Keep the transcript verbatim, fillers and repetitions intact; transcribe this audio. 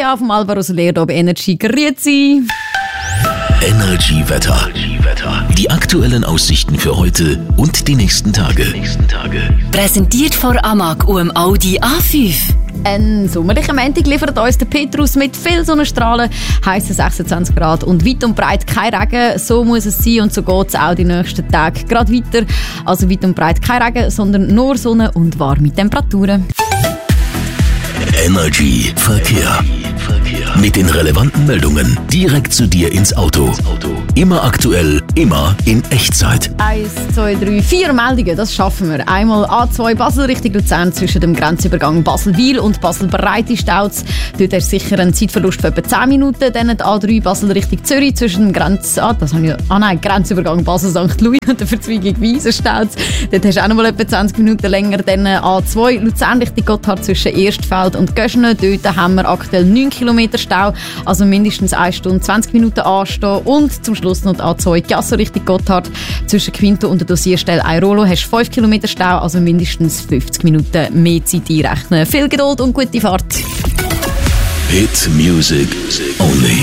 Claudia vom Alvaro Soler hier bei Energy. Grüezi. Energy Wetter. Die aktuellen Aussichten für heute und die nächsten Tage. Präsentiert von Amag und dem Audi A fünf. Ein sommerlicher Montag liefert uns der Petrus mit viel Sonnenstrahlen, heisse sechsundzwanzig Grad und weit und breit kein Regen. So muss es sein und so geht es auch die nächsten Tage gerade weiter. Also weit und breit kein Regen, sondern nur Sonne und warme Temperaturen. Energy Verkehr. Mit den relevanten Meldungen direkt zu dir ins Auto. Immer aktuell, immer in Echtzeit. Eins, zwei, drei, vier Meldungen, das schaffen wir. Einmal A zwei Basel Richtung Luzern zwischen dem Grenzübergang Basel-Wil und Basel-Breite staut. Dort ist sicher ein Zeitverlust von etwa zehn Minuten. Dann die A drei Basel Richtung Zürich zwischen dem Grenz... Ah, das habe ich... Ah nein, Grenzübergang Basel-Sankt Louis und der Verzweigung Wiesen staut. Dort hast du auch noch mal etwa zwanzig Minuten länger. Dann A zwei Luzern Richtung Gotthard zwischen Erstfeld und Göschene. Dort haben wir aktuell neun Kilometer Stau, also mindestens eine Stunde zwanzig Minuten anstehen. Und zum Schluss noch die A zwei Chiasso Richtung Gotthard zwischen Quinto und der Dossierstelle Airolo hast du fünf Kilometer Stau, also mindestens fünfzig Minuten mehr Zeit einrechnen. Viel Geduld und gute Fahrt. Hit Music Only.